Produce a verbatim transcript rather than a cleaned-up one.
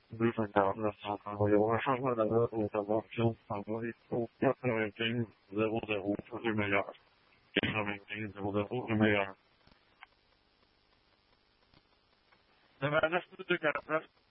deux cent quarante-neuf cent trente. Il va y avoir un changement d'adresse aux interventions. Envoyé au quatre-vingt-quinze zéro zéro, ça c'est meilleur. quatre-vingt-quinze zéro zéro, c'est meilleur. Ça va rester de quatre